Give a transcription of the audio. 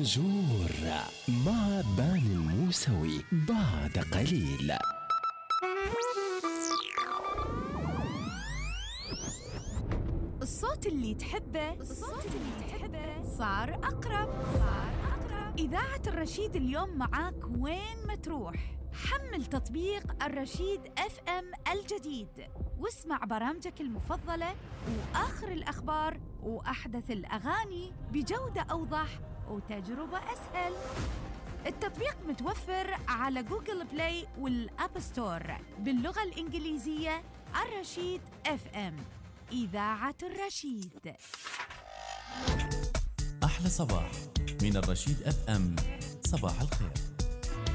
بونجور مع بان الموسوي بعد قليل. الصوت اللي تحبه صار أقرب. إذاعة الرشيد اليوم معاك وين ما تروح. حمل تطبيق الرشيد FM الجديد واسمع برامجك المفضلة وآخر الأخبار وأحدث الأغاني بجودة أوضح وتجربة أسهل. التطبيق متوفر على جوجل بلاي والأب ستور باللغة الإنجليزية. الرشيد FM، إذاعة الرشيد. أحلى صباح من الرشيد FM. صباح الخير.